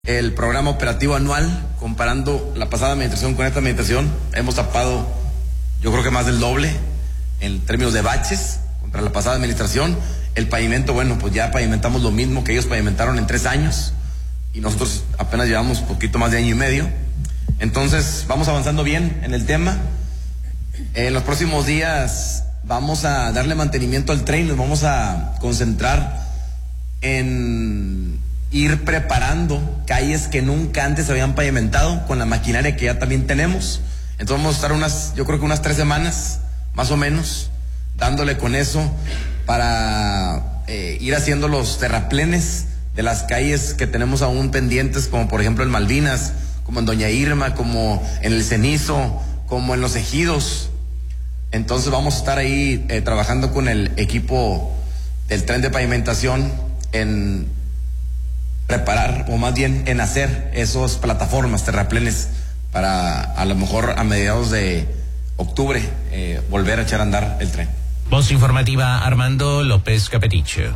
El programa operativo anual, comparando la pasada administración con esta administración, hemos tapado, yo creo que más del doble en términos de baches contra la pasada administración. El pavimento, bueno, pues ya pavimentamos lo mismo que ellos pavimentaron en 3 años y nosotros apenas llevamos poquito más de año y medio. Entonces vamos avanzando bien en el tema. En los próximos días vamos a darle mantenimiento al tren, nos vamos a concentrar en ir preparando calles que nunca antes se habían pavimentado con la maquinaria que ya también tenemos. Entonces vamos a estar yo creo que unas 3 semanas más o menos dándole con eso para ir haciendo los terraplenes de las calles que tenemos aún pendientes, como por ejemplo en Malvinas, como en Doña Irma, como en el Cenizo, como en los Ejidos. Entonces vamos a estar ahí trabajando con el equipo del tren de pavimentación en preparar, o más bien en hacer esos plataformas, terraplenes, para a lo mejor a mediados de octubre volver a echar a andar el tren. Voz informativa, Armando López Capeticho.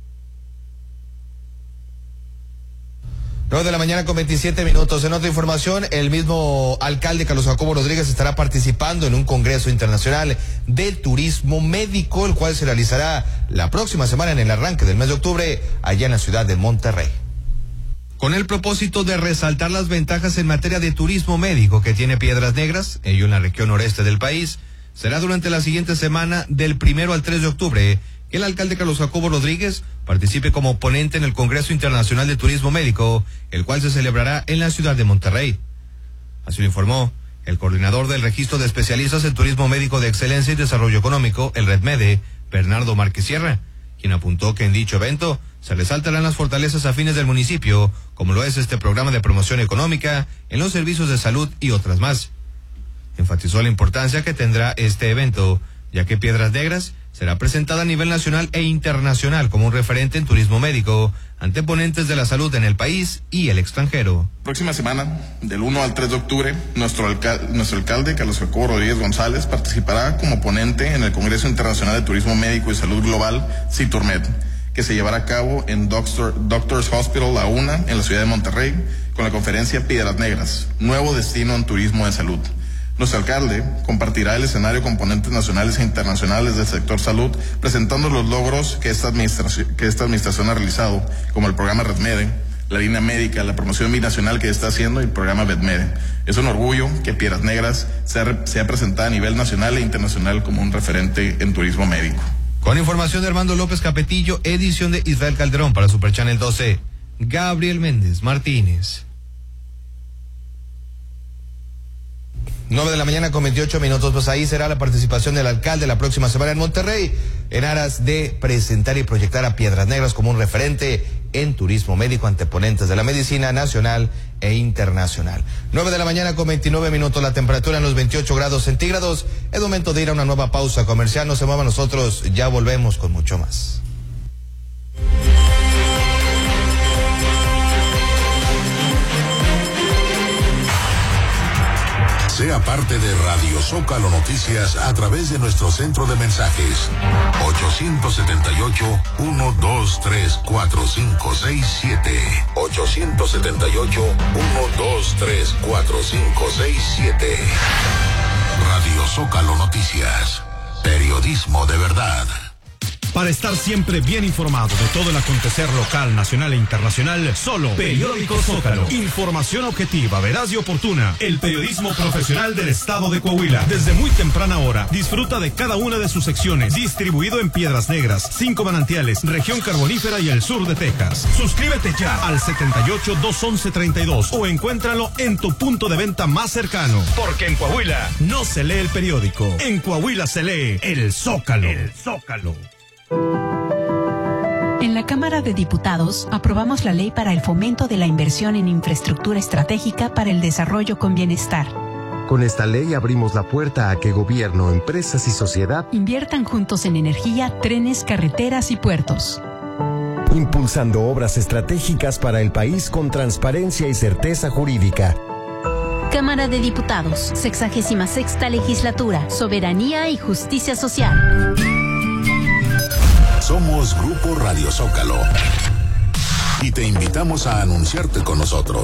9 de la mañana con 27 minutos. En otra información, el mismo alcalde Carlos Jacobo Rodríguez estará participando en un congreso internacional de turismo médico, el cual se realizará la próxima semana en el arranque del mes de octubre, allá en la ciudad de Monterrey. Con el propósito de resaltar las ventajas en materia de turismo médico que tiene Piedras Negras, ello en la región noreste del país, será durante la siguiente semana del 1 al 3 de octubre que el alcalde Carlos Jacobo Rodríguez participe como ponente en el Congreso Internacional de Turismo Médico, el cual se celebrará en la ciudad de Monterrey. Así lo informó el coordinador del Registro de Especialistas en Turismo Médico de Excelencia y Desarrollo Económico, el REDMEDE, Bernardo Márquez Sierra, quien apuntó que en dicho evento se resaltarán las fortalezas afines del municipio, como lo es este programa de promoción económica en los servicios de salud y otras más. Enfatizó la importancia que tendrá este evento, ya que Piedras Negras será presentada a nivel nacional e internacional como un referente en turismo médico ante ponentes de la salud en el país y el extranjero. Próxima semana, del 1 al 3 de octubre, nuestro alcalde Carlos Jacobo Rodríguez González participará como ponente en el Congreso Internacional de Turismo Médico y Salud Global, CITURMED, que se llevará a cabo en Doctors Hospital La Una, en la ciudad de Monterrey, con la conferencia Piedras Negras, nuevo destino en turismo de salud. Nuestro alcalde compartirá el escenario con ponentes nacionales e internacionales del sector salud, presentando los logros que esta administración ha realizado, como el programa REDMEDE, la línea médica, la promoción binacional que está haciendo y el programa VEDMEDE. Es un orgullo que Piedras Negras sea presentada a nivel nacional e internacional como un referente en turismo médico. Con información de Armando López Capetillo, edición de Israel Calderón para Super Channel 12, Gabriel Méndez Martínez. 9 de la mañana con 28 minutos, pues ahí será la participación del alcalde la próxima semana en Monterrey, en aras de presentar y proyectar a Piedras Negras como un referente en turismo médico ante ponentes de la medicina nacional e internacional. 9 de la mañana con 29 minutos, la temperatura en los 28 grados centígrados. Es momento de ir a una nueva pausa comercial, no se muevan, nosotros ya volvemos con mucho más. Sea parte de Radio Zócalo Noticias a través de nuestro centro de mensajes 878-123-4567 878-123-4567. Radio Zócalo Noticias, periodismo de verdad. Para estar siempre bien informado de todo el acontecer local, nacional e internacional, solo Periódico Zócalo. Información objetiva, veraz y oportuna. El periodismo profesional del estado de Coahuila. Desde muy temprana hora, disfruta de cada una de sus secciones. Distribuido en Piedras Negras, 5 Manantiales, región carbonífera y el sur de Texas. Suscríbete ya al 78-211-32 o encuéntralo en tu punto de venta más cercano. Porque en Coahuila no se lee el periódico. En Coahuila se lee el Zócalo. El Zócalo. En la Cámara de Diputados aprobamos la ley para el fomento de la inversión en infraestructura estratégica para el desarrollo con bienestar. Con esta ley abrimos la puerta a que gobierno, empresas y sociedad inviertan juntos en energía, trenes, carreteras y puertos. Impulsando obras estratégicas para el país con transparencia y certeza jurídica. Cámara de Diputados, 66ª Legislatura, Soberanía y Justicia Social. Somos Grupo Radio Zócalo. y te invitamos a anunciarte con nosotros.